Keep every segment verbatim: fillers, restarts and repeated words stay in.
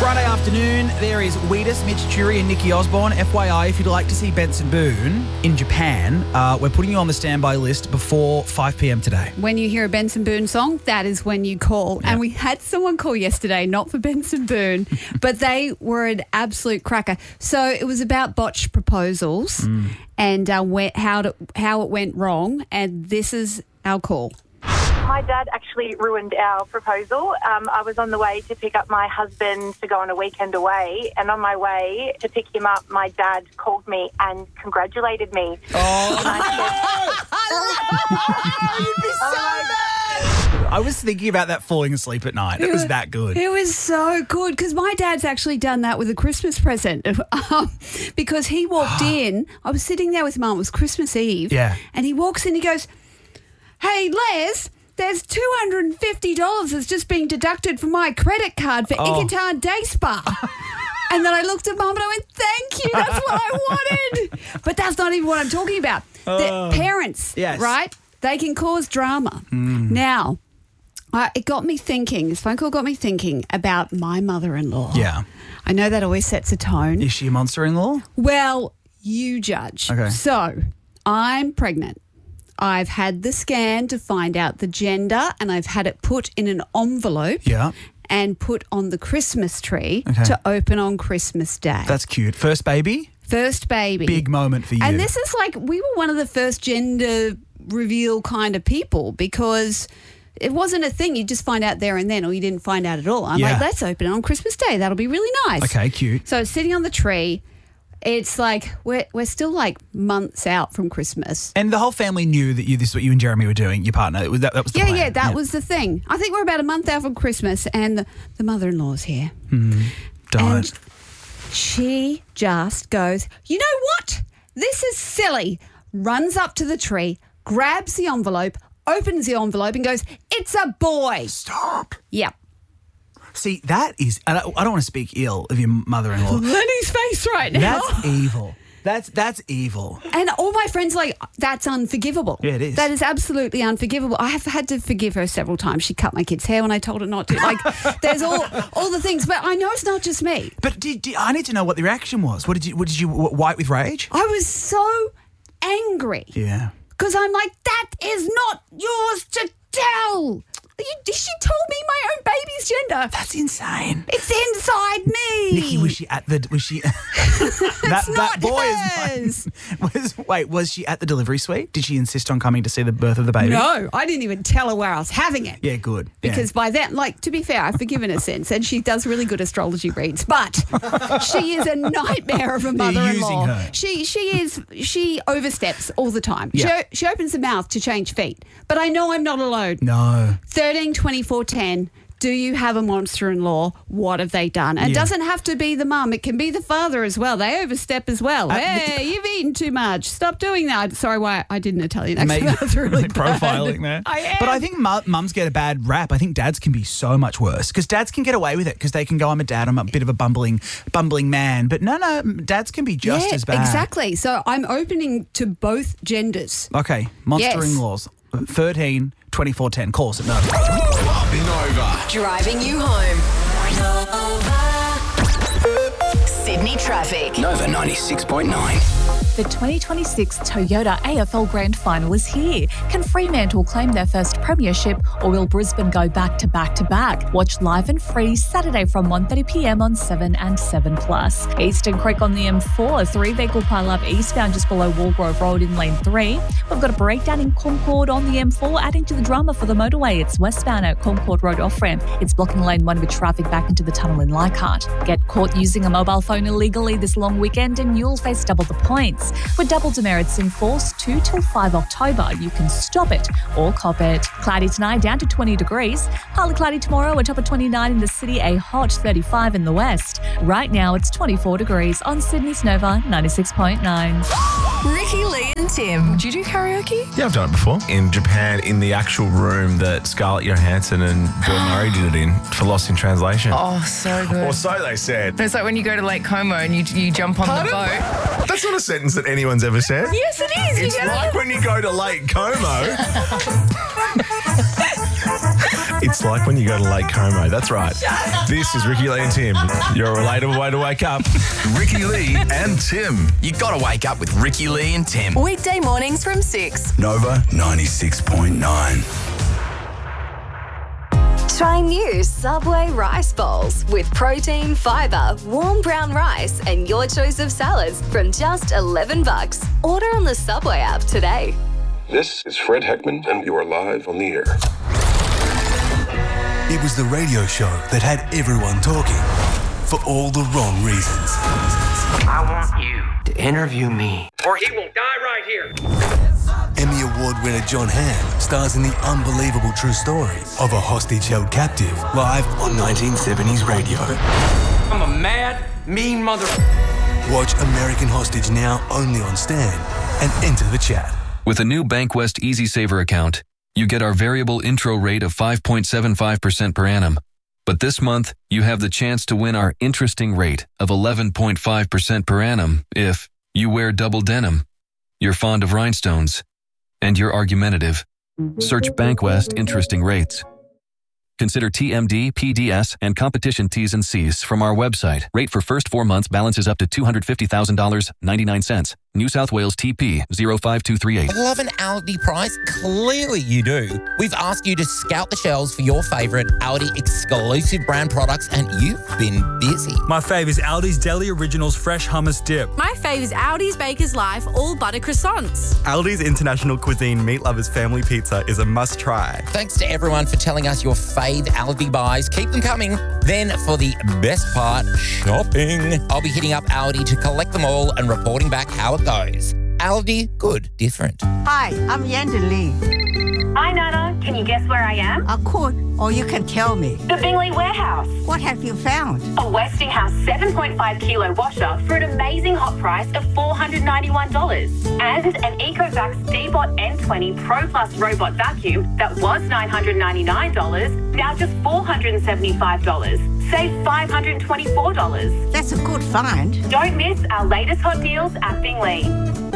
Friday afternoon, there is Wheatus, Mitch Jury and Nikki Osborne. F Y I, if you'd like to see Benson Boone in Japan, uh, we're putting you on the standby list before five p.m. today. When you hear a Benson Boone song, that is when you call. Yeah. And we had someone call yesterday, not for Benson Boone, but they were an absolute cracker. So it was about botched proposals mm. and uh, where, how, to, how it went wrong. And this is our call. My dad actually ruined our proposal. Um, I was on the way to pick up my husband to go on a weekend away, and on my way to pick him up, my dad called me and congratulated me. Oh, and I said, you'd be so bad. I was thinking about that falling asleep at night. It, it was that good. It was so good because my dad's actually done that with a Christmas present um, because he walked in. I was sitting there with Mum. It was Christmas Eve. Yeah. And he walks in, he goes, "Hey, Les, there's two hundred fifty dollars that's just being deducted from my credit card for Oh. Icatan Day Spa." And then I looked at Mum and I went, "Thank you, that's what I wanted." But that's not even what I'm talking about. Oh. The parents, Yes. right? They can cause drama. Mm. Now, uh, it got me thinking, this phone call got me thinking about my mother-in-law. Yeah. I know that always sets a tone. Is she a monster-in-law? Well, you judge. Okay. So, I'm pregnant. I've had the scan to find out the gender and I've had it put in an envelope Yeah. and put on the Christmas tree Okay. to open on Christmas Day. That's cute. First baby? First baby. Big moment for you. And this is like, we were one of the first gender reveal kind of people because it wasn't a thing. You just find out there and then, or you didn't find out at all. I'm Yeah. like, let's open it on Christmas Day. That'll be really nice. Okay, cute. So it's sitting on the tree. It's like we're we're still like months out from Christmas. And the whole family knew that you this is what you and Jeremy were doing, your partner. It was, that, that was the Yeah, plan. yeah, that was the thing. I think we're about a month out from Christmas and the, the mother-in-law's here. Mm, don't. And she just goes, "You know what? This is silly." Runs up to the tree, grabs the envelope, opens the envelope and goes, "It's a boy." Stop. Yep. See, that is, and I, I don't want to speak ill of your mother-in-law. Lenny's face right now. That's evil. That's that's evil. And all my friends are like, "That's unforgivable." Yeah, it is. That is absolutely unforgivable. I have had to forgive her several times. She cut my kid's hair when I told her not to. Like, there's all all the things. But I know it's not just me. But did, did, I need to know what the reaction was. What did you? What did you? What, white with rage? I was so angry Yeah. because I'm like, that is not yours to tell. You, she told me my own baby's gender. That's insane. It's inside me. Nikki, was she at the? Was she? that not boy hers. is mine. Was wait? Was she at the delivery suite? Did she insist on coming to see the birth of the baby? No, I didn't even tell her where I was having it. Yeah, good. Yeah. Because by then, like, to be fair, I've forgiven her since, and she does really good astrology reads, but she is a nightmare of a mother-in-law. using her. She she is she oversteps all the time. Yeah. She, she opens the mouth to change feet, but I know I'm not alone. no. thirteen twenty-four ten. Do you have a monster-in-law? What have they done? And it Yeah. doesn't have to be the mum. It can be the father as well. They overstep as well. Uh, hey, you've eaten too much. Stop doing that. Sorry, why I did an Italian Maybe accent. That's really bad. profiling there. I am. But I think mu- mums get a bad rap. I think dads can be so much worse because dads can get away with it because they can go, "I'm a dad. I'm a bit of a bumbling, bumbling man." But no, no, dads can be just yeah, as bad. Exactly. So I'm opening to both genders. Okay, monster-in-laws. thirteen twenty-four ten. Call us at Nova. Nova. Driving you home. Sydney traffic. Nova ninety-six point nine. The twenty twenty-six Toyota A F L Grand Final is here. Can Fremantle claim their first premiership or will Brisbane go back to back to back? Watch live and free Saturday from one thirty p m on seven and seven plus. Eastern Creek on the M four, three vehicle pile up eastbound just below Walgrove Road in lane three. We've got a breakdown in Concord on the M four, adding to the drama for the motorway. It's westbound at Concord Road off-ramp. It's blocking lane one with traffic back into the tunnel in Leichhardt. Get caught using a mobile phone illegally this long weekend and you'll face double the points. With double demerits in force two till five October, you can stop it or cop it. Cloudy tonight, down to twenty degrees. Partly cloudy tomorrow, a top of twenty-nine in the city, a hot thirty-five in the west. Right now, it's twenty-four degrees on Sydney's Nova ninety-six point nine. Ricky, Lee and Tim. Do you do karaoke? Yeah, I've done it before. In Japan, in the actual room that Scarlett Johansson and Bill Murray did it in for Lost in Translation. Oh, so good. Or so they said. It's like when you go to Lake Como and you you jump on Pardon? the boat. That's not a sentence that anyone's ever said. Yes, it is. You It's get like it. when you go to Lake Como. It's It's like when you go to Lake Como. That's right. This is Ricky Lee and Tim. Your relatable way to wake up. Ricky Lee and Tim. You got to wake up with Ricky Lee and Tim. Weekday mornings from six. Nova ninety-six point nine. Try new Subway rice bowls with protein, fibre, warm brown rice, and your choice of salads from just eleven bucks. Order on the Subway app today. This is Fred Heckman, and you are live on the air. It was the radio show that had everyone talking for all the wrong reasons. I want you to interview me, or he will die right here. Emmy Award winner John Hamm stars in the unbelievable true story of a hostage held captive live on nineteen seventies radio. I'm a mad, mean mother... Watch American Hostage now only on Stan and enter the chat. With a new BankWest Easy Saver account, you get our variable intro rate of five point seven five percent per annum. But this month, you have the chance to win our interesting rate of eleven point five percent per annum if you wear double denim, you're fond of rhinestones, and you're argumentative. Search BankWest Interesting Rates. Consider T M D, P D S, and competition T's and C's from our website. Rate for first four months balances up to two hundred fifty thousand dollars and ninety-nine cents. New South Wales T P zero five two three eight. Love an Aldi price? Clearly you do. We've asked you to scout the shelves for your favourite Aldi exclusive brand products and you've been busy. My fave is Aldi's Deli Originals Fresh Hummus Dip. My fave is Aldi's Baker's Life All Butter Croissants. Aldi's International Cuisine Meat Lovers Family Pizza is a must try. Thanks to everyone for telling us your fave Aldi buys. Keep them coming. Then for the best part, shopping. I'll be hitting up Aldi to collect them all and reporting back how it goes. Aldi, good, different. Hi, I'm Yanda Lee. Hi, Nana. Can you guess where I am? I could, or you can tell me. The Bingley Warehouse. What have you found? A Westinghouse seven point five kilo washer for an amazing hot price of four hundred ninety-one dollars. And an Ecovacs D-Bot N twenty Pro Plus robot vacuum that was nine hundred ninety-nine dollars, now just four hundred seventy-five dollars. Save five hundred twenty-four dollars. That's a good find. Don't miss our latest hot deals at Bingley.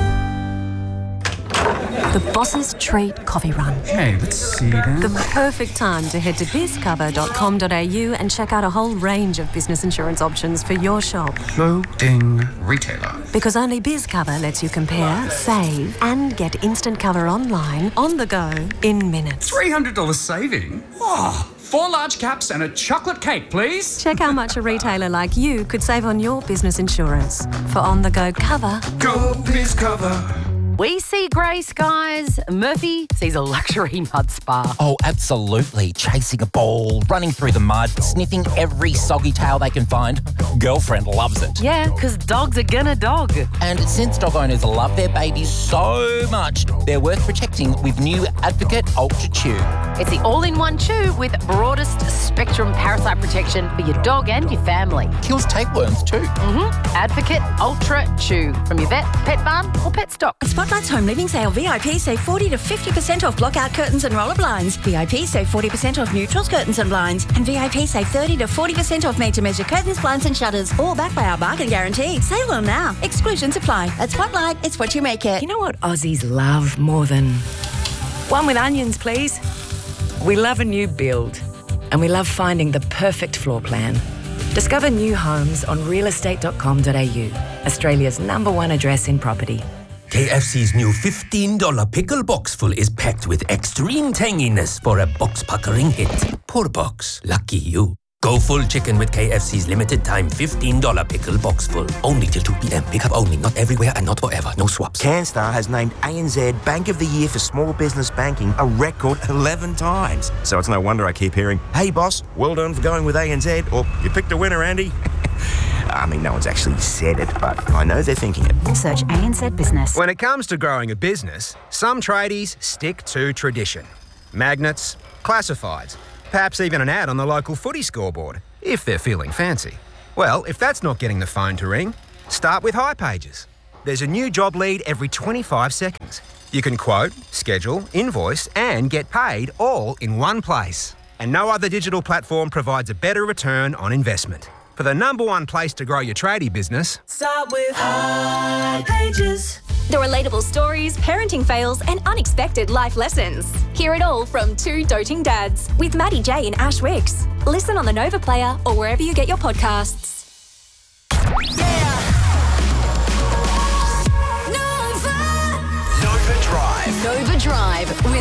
The Boss's Treat Coffee Run. Okay, let's see then. The perfect time to head to biz cover dot com dot a u and check out a whole range of business insurance options for your shop. Loading retailer. Because only BizCover lets you compare, save, and get instant cover online, on the go, in minutes. three hundred dollars saving? Oh, four large caps and a chocolate cake, please. Check how much a retailer like you could save on your business insurance. For on-the-go cover. Go BizCover. We see grey skies. Murphy sees a luxury mud spa. Oh, absolutely. Chasing a ball, running through the mud, sniffing every soggy tail they can find. Girlfriend loves it. Yeah, because dogs are gonna dog. And since dog owners love their babies so much, they're worth protecting with new Advocate Ultra Chew. It's the all-in-one chew with broadest spectrum parasite protection for your dog and your family. Kills tapeworms too. Mm-hmm. Advocate Ultra Chew from your vet, pet barn or pet stock. Spotlight's Home Living Sale V I P save forty to fifty percent off blockout curtains and roller blinds. V I P save forty percent off neutrals, curtains and blinds. And V I P save thirty to forty percent off made-to-measure curtains, blinds and shutters. All backed by our bargain guarantee. Sale on now. Exclusions apply. At Spotlight, it's what you make it. You know what Aussies love more than... One with onions, please. We love a new build. And we love finding the perfect floor plan. Discover new homes on real estate dot com dot a u. Australia's number one address in property. K F C's new fifteen dollars pickle box full is packed with extreme tanginess for a box-puckering hit. Poor box. Lucky you. Go full chicken with K F C's limited time fifteen dollars pickle box full. Only till two p.m. Pick up only. Not everywhere and not forever. No swaps. CanStar has named A N Z Bank of the Year for Small Business Banking a record eleven times. So it's no wonder I keep hearing, hey boss, well done for going with A N Z, or you picked a winner, Andy. I mean, no one's actually said it, but I know they're thinking it. Search A N Z Business. When it comes to growing a business, some tradies stick to tradition. Magnets, classifieds, perhaps even an ad on the local footy scoreboard, if they're feeling fancy. Well, if that's not getting the phone to ring, start with hipages. There's a new job lead every twenty-five seconds. You can quote, schedule, invoice, and get paid all in one place. And no other digital platform provides a better return on investment. For the number one place to grow your tradie business, start with hipages. The relatable stories, parenting fails, and unexpected life lessons. Hear it all from two doting dads with Maddie J and Ash Wicks. Listen on the Nova Player or wherever you get your podcasts. Nova Drive. Nova Drive with